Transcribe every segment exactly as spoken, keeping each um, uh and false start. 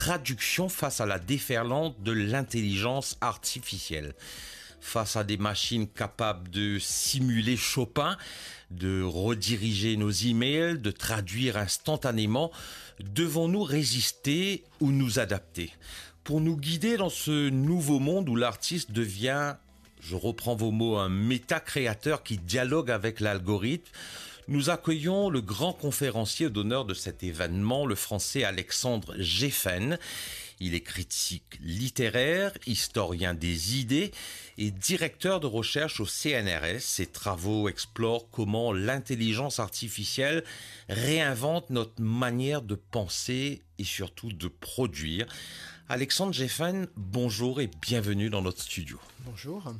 traduction face à la déferlante de l'intelligence artificielle. Face à des machines capables de simuler Chopin, de rediriger nos emails, de traduire instantanément, devons-nous résister ou nous adapter? Pour nous guider dans ce nouveau monde où l'artiste devient, je reprends vos mots, un méta-créateur qui dialogue avec l'algorithme, nous accueillons le grand conférencier d'honneur de cet événement, le français Alexandre Geffen. Il est critique littéraire, historien des idées et directeur de recherche au C N R S. Ses travaux explorent comment l'intelligence artificielle réinvente notre manière de penser et surtout de produire. Alexandre Geffen, bonjour et bienvenue dans notre studio. Bonjour.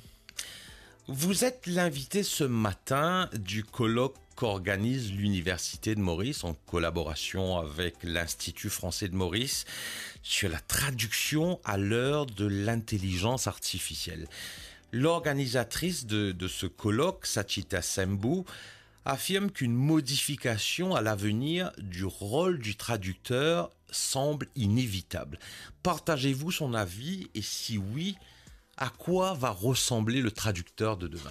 Vous êtes l'invité ce matin du colloque qu'organise l'Université de Maurice en collaboration avec l'Institut français de Maurice sur la traduction à l'heure de l'intelligence artificielle. L'organisatrice de, de ce colloque, Sachita Sambhu, affirme qu'une modification à l'avenir du rôle du traducteur semble inévitable. Partagez-vous son avis et si oui, à quoi va ressembler le traducteur de demain ?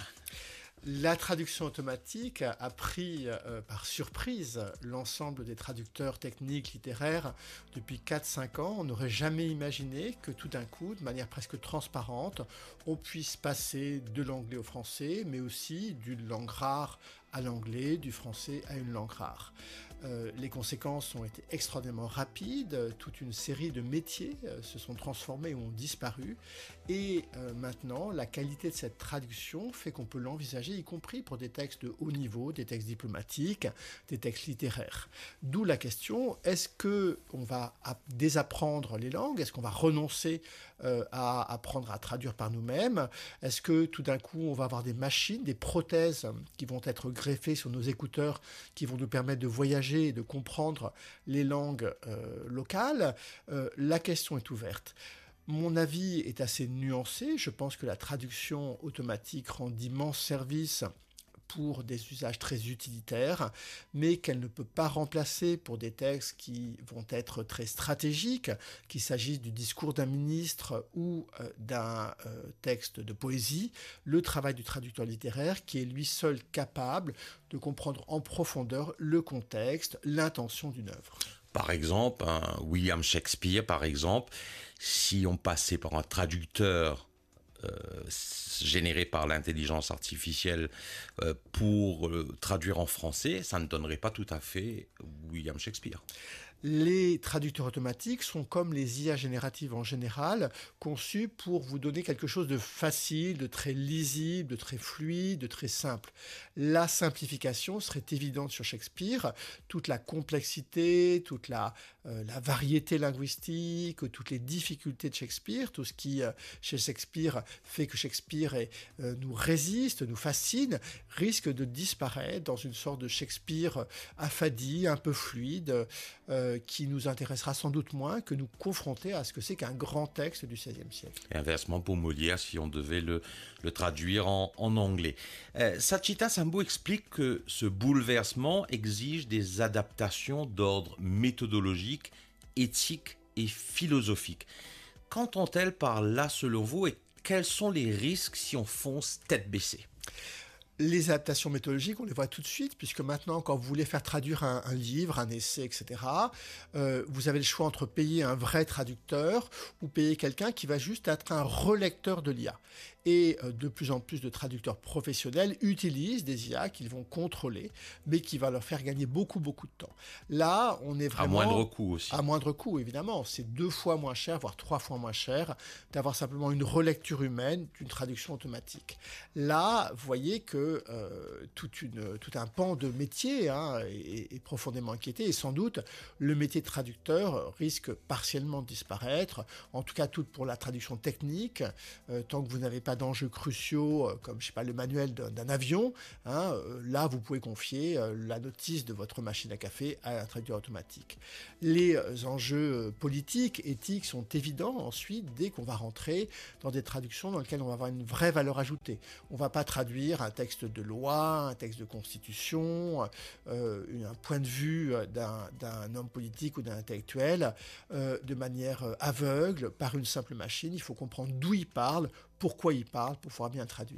La traduction automatique a pris euh, par surprise l'ensemble des traducteurs techniques littéraires depuis quatre cinq ans. On n'aurait jamais imaginé que tout d'un coup, de manière presque transparente, on puisse passer de l'anglais au français, mais aussi d'une langue rare à l'anglais, du français à une langue rare. Euh, les conséquences ont été extraordinairement rapides, toute une série de métiers euh, se sont transformés ou ont disparu, et euh, maintenant la qualité de cette traduction fait qu'on peut l'envisager, y compris pour des textes de haut niveau, des textes diplomatiques, des textes littéraires. D'où la question, est-ce qu'on va désapprendre les langues? Est-ce qu'on va renoncer euh, à apprendre à traduire par nous-mêmes? Est-ce que tout d'un coup on va avoir des machines, des prothèses qui vont être greffées sur nos écouteurs, qui vont nous permettre de voyager et de comprendre les langues euh, locales? euh, La question est ouverte. Mon avis est assez nuancé. Je pense que la traduction automatique rend d'immenses services pour des usages très utilitaires, mais qu'elle ne peut pas remplacer pour des textes qui vont être très stratégiques, qu'il s'agisse du discours d'un ministre ou euh, d'un euh, texte de poésie, le travail du traducteur littéraire qui est lui seul capable de comprendre en profondeur le contexte, l'intention d'une œuvre. Par exemple, un William Shakespeare, par exemple, si on passait par un traducteur Euh, généré par l'intelligence artificielle euh, pour euh, traduire en français, ça ne donnerait pas tout à fait William Shakespeare. Les traducteurs automatiques sont comme les I A génératives en général, conçus pour vous donner quelque chose de facile, de très lisible, de très fluide, de très simple. La simplification serait évidente sur Shakespeare. Toute la complexité, toute la, euh, la variété linguistique, toutes les difficultés de Shakespeare, tout ce qui, euh, chez Shakespeare, fait que Shakespeare est, euh, nous résiste, nous fascine, risque de disparaître dans une sorte de Shakespeare affadi, un peu fluide, euh, qui nous intéressera sans doute moins que nous confronter à ce que c'est qu'un grand texte du seizième siècle. Et inversement pour Molière, si on devait le, le traduire en, en anglais. Euh, Sachita Sambhu explique que ce bouleversement exige des adaptations d'ordre méthodologique, éthique et philosophique. Qu'entend-elle par là selon vous et quels sont les risques si on fonce tête baissée? Les adaptations méthodologiques, on les voit tout de suite, puisque maintenant, quand vous voulez faire traduire un, un livre, un essai, et cetera, euh, vous avez le choix entre payer un vrai traducteur ou payer quelqu'un qui va juste être un relecteur de l'I A. Et euh, de plus en plus de traducteurs professionnels utilisent des I A qu'ils vont contrôler, mais qui va leur faire gagner beaucoup, beaucoup de temps. Là, on est vraiment... À moindre coût aussi. À moindre coût, évidemment. C'est deux fois moins cher, voire trois fois moins cher, d'avoir simplement une relecture humaine d'une traduction automatique. Là, vous voyez que Euh, toute une, tout un pan de métier hein, est, est profondément inquiété et sans doute le métier de traducteur risque partiellement de disparaître, en tout cas tout pour la traduction technique, euh, tant que vous n'avez pas pas d'enjeux cruciaux, euh, comme je sais pas, le manuel d'un, d'un avion, hein, euh, là, vous pouvez confier euh, la notice de votre machine à café à un traducteur automatique. Les euh, enjeux euh, politiques, éthiques sont évidents ensuite dès qu'on va rentrer dans des traductions dans lesquelles on va avoir une vraie valeur ajoutée. On ne va pas traduire un texte de loi, un texte de constitution, euh, un point de vue d'un, d'un homme politique ou d'un intellectuel euh, de manière aveugle par une simple machine. Il faut comprendre d'où il parle, pourquoi il parle, pour pouvoir bien traduire.